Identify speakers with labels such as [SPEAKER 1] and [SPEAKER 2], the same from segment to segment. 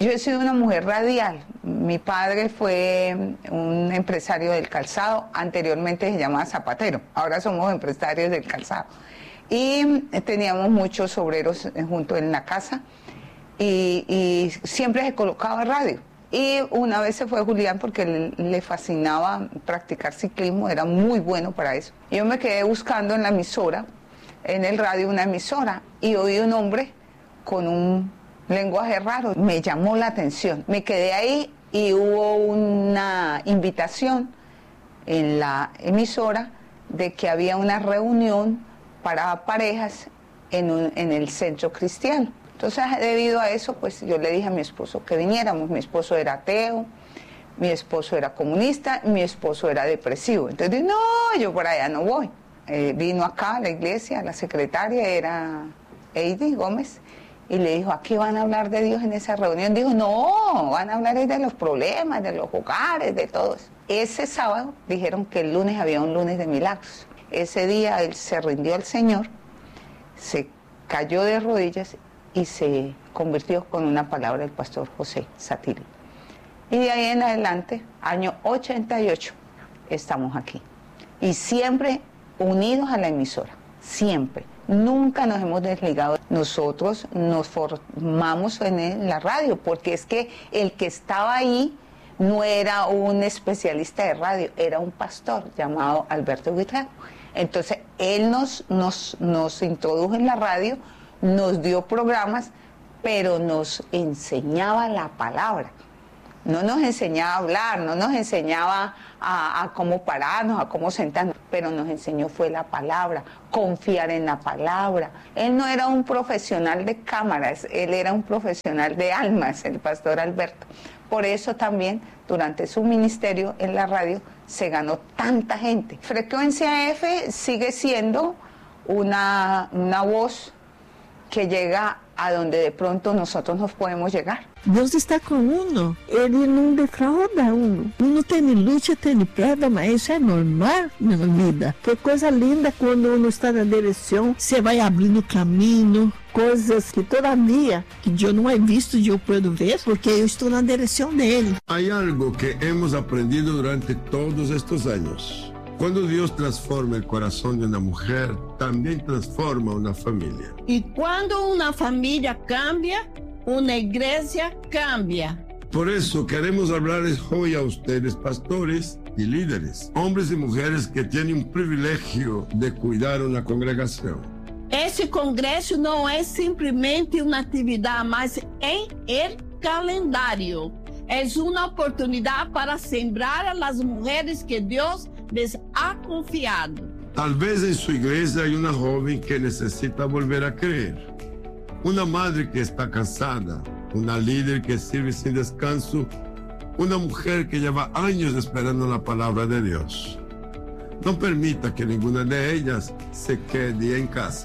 [SPEAKER 1] Yo he sido una mujer radial. Mi padre fue un empresario del calzado, anteriormente se llamaba zapatero, ahora somos empresarios del calzado. Y teníamos muchos obreros junto en la casa y siempre se colocaba radio. Y una vez se fue Julián porque le fascinaba practicar ciclismo, era muy bueno para eso. Yo me quedé buscando en la emisora, en el radio, una emisora, y oí un hombre con un lenguaje raro. Me llamó la atención. Me quedé ahí y hubo una invitación en la emisora de que había una reunión para parejas en el centro cristiano. Entonces, debido a eso, pues yo le dije a mi esposo que viniéramos. Mi esposo era ateo, mi esposo era comunista, mi esposo era depresivo. Entonces dije, no, yo por allá no voy. Vino acá a la iglesia, la secretaria era Heidi Gómez, y le dijo, ¿aquí van a hablar de Dios en esa reunión? Dijo, no, van a hablar de los problemas, de los hogares, de todo eso. Ese sábado dijeron que el lunes había un lunes de milagros. Ese día él se rindió al Señor, se cayó de rodillas y se convirtió con una palabra del pastor José Satiri. Y de ahí en adelante, año 88, estamos aquí. Y siempre unidos a la emisora, siempre. Nunca nos hemos desligado. Nosotros nos formamos en la radio, porque es que el que estaba ahí no era un especialista de radio, era un pastor llamado Alberto Guitrago. Entonces, él nos introdujo en la radio, nos dio programas, pero nos enseñaba la palabra. No nos enseñaba a hablar, no nos enseñaba a cómo pararnos, a cómo sentarnos, pero nos enseñó fue la palabra, confiar en la palabra. Él no era un profesional de cámaras, él era un profesional de almas, el pastor Alberto. Por eso también, durante su ministerio en la radio, se ganó tanta gente. Frecuencia F sigue siendo una voz que llega a donde de pronto nosotros nos podemos llegar.
[SPEAKER 2] Deus está com uno, ele não defrauda uno. Uno tem luta, tem prova, mas isso é normal na vida. Que coisa linda quando uno está na direção, você vai abrindo caminho, coisas que todavia que eu não he visto, eu posso ver, porque eu estou na direção dele.
[SPEAKER 3] Há algo que hemos aprendido durante todos estos años. Cuando Dios transforma el corazón de una mujer, también transforma una familia.
[SPEAKER 4] Y cuando una familia cambia, una iglesia cambia.
[SPEAKER 3] Por eso queremos hablarles hoy a ustedes, pastores y líderes, hombres y mujeres que tienen un privilegio de cuidar una congregación.
[SPEAKER 4] Esse congresso não é simplesmente uma atividade, mas em el calendário. É uma oportunidade para sembrar as mulheres que Deus les ha confiado.
[SPEAKER 3] Tal vez en su iglesia hay una joven que necesita volver a creer, una madre que está cansada, una líder que sirve sin descanso, una mujer que lleva años esperando la palabra de Dios. No permita que ninguna de ellas se quede en casa.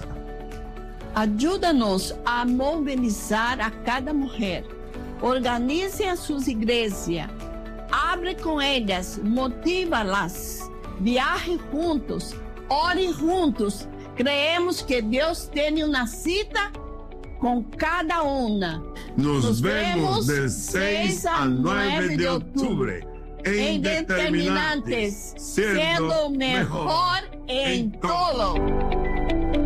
[SPEAKER 4] Ajuda-nos a mobilizar a cada mulher. Organize as suas igrejas. Abre com elas, motiva-las. Viaje juntos, ore juntos. Creemos que Deus tem uma cita com cada uma.
[SPEAKER 3] Nos vemos del 6 al 9 de octubre
[SPEAKER 4] en Determinantes, siendo mejor en todo.